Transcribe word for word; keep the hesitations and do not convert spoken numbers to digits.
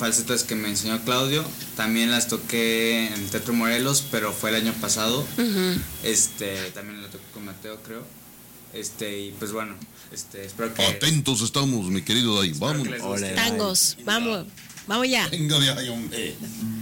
falsetas que me enseñó Claudio. También las toqué en el Teatro Morelos, pero fue el año pasado. Uh-huh. Este, también la toqué con Mateo, creo. Este, y pues bueno, este, espero que... Atentos estamos, mi querido Dai. Vamos. Tangos, vamos, vamos ya. Venga de ahí, hombre.